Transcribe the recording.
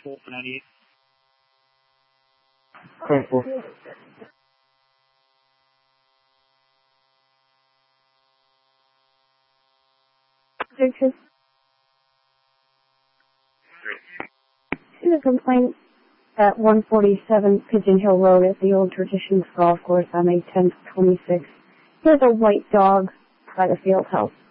full for 98. Clear full. Objection. To the complaint at 147 Pigeon Hill Road at the Old Traditions Golf Course on May 10th, 26. There's a white dog by the field house.